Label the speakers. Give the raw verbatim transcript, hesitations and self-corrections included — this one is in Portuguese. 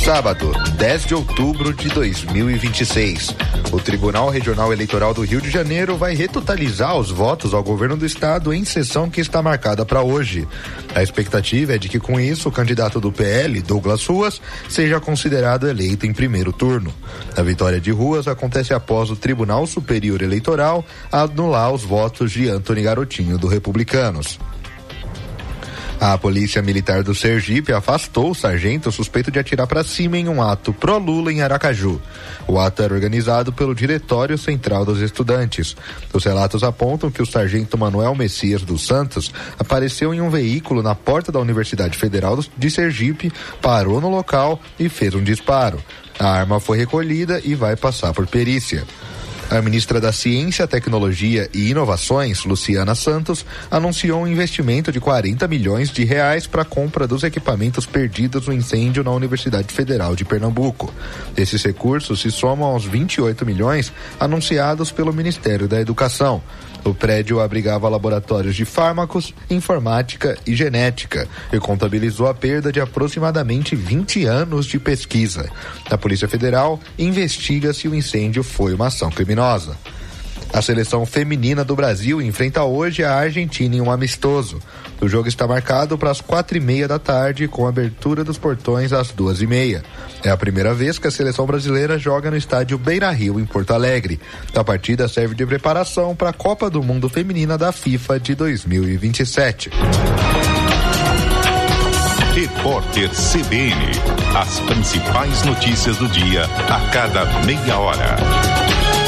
Speaker 1: Sábado, dez de outubro de dois mil e vinte e seis. O Tribunal Regional Eleitoral do Rio de Janeiro vai retotalizar os votos ao governo do estado em sessão que está marcada para hoje. A expectativa é de que, com isso, o candidato do P L, Douglas Ruas, seja considerado eleito em primeiro turno. A vitória de Ruas acontece após o Tribunal Superior Eleitoral anular os votos de Antony Garotinho, do Republicanos. A Polícia Militar do Sergipe afastou o sargento suspeito de atirar para cima em um ato pró-Lula em Aracaju. O ato era organizado pelo Diretório Central dos Estudantes. Os relatos apontam que o sargento Manuel Messias dos Santos apareceu em um veículo na porta da Universidade Federal de Sergipe, parou no local e fez um disparo. A arma foi recolhida e vai passar por perícia. A ministra da Ciência, Tecnologia e Inovações, Luciana Santos, anunciou um investimento de quarenta milhões de reais para a compra dos equipamentos perdidos no incêndio na Universidade Federal de Pernambuco. Esses recursos se somam aos vinte e oito milhões anunciados pelo Ministério da Educação. O prédio abrigava laboratórios de fármacos, informática e genética e contabilizou a perda de aproximadamente vinte anos de pesquisa. A Polícia Federal investiga se o incêndio foi uma ação criminosa. A seleção feminina do Brasil enfrenta hoje a Argentina em um amistoso. O jogo está marcado para as quatro e meia da tarde, com abertura dos portões às duas e meia. É a primeira vez que a seleção brasileira joga no estádio Beira-Rio, em Porto Alegre. A partida serve de preparação para a Copa do Mundo Feminina da FIFA de dois mil e vinte e sete.
Speaker 2: Repórter C B N. As principais notícias do dia a cada meia hora.